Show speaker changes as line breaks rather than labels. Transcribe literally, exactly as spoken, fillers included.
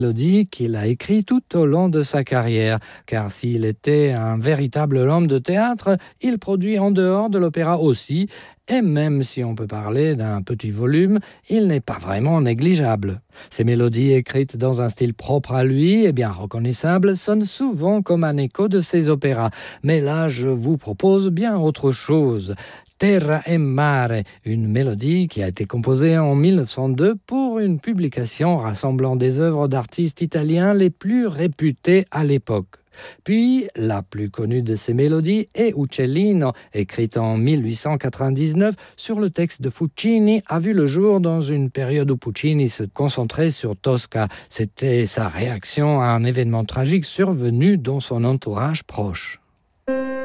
mélodie qu'il a écrit tout au long de sa carrière, car s'il était un véritable homme de théâtre, il produit en dehors de l'opéra aussi, et même si on peut parler d'un petit volume, il n'est pas vraiment négligeable. Ces mélodies écrites dans un style propre à lui et bien reconnaissable sonnent souvent comme un écho de ses opéras, mais là je vous propose bien autre chose. Terra e Mare, une mélodie qui a été composée en mille neuf cent deux pour une publication rassemblant des œuvres d'artistes italiens les plus réputés à l'époque. Puis, la plus connue de ces mélodies est Uccellino, écrite en mille huit cent quatre-vingt-dix-neuf sur le texte de Puccini, a vu le jour dans une période où Puccini se concentrait sur Tosca. C'était sa réaction à un événement tragique survenu dans son entourage proche.